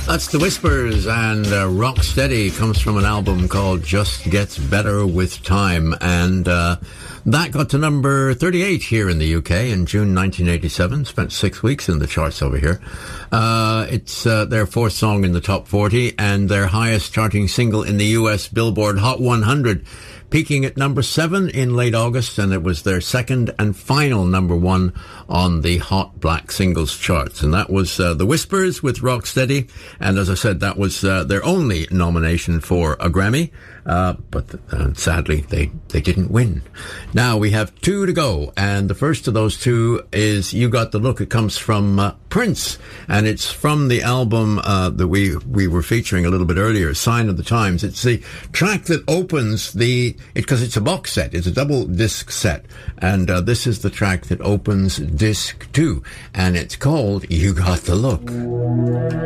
That's The Whispers, and Rock Steady comes from an album called Just Gets Better With Time, and that got to number 38 here in the UK in June 1987. Spent 6 weeks in the charts over here. It's their fourth song in the top 40 and their highest charting single in the US Billboard Hot 100, peaking at number 7 in late August, and it was their second and final number 1 on the Hot Black Singles charts. And that was The Whispers with Rock Steady, and as I said, that was their only nomination for a Grammy, but sadly they didn't win. Now we have 2 to go, and the first of those 2 is You Got the Look. It comes from Prince, and it's from the album that we were featuring a little bit earlier, Sign of the Times. It's the track that opens because it's a box set, it's a double disc set, and this is the track that opens disc 2, and it's called You Got the Look.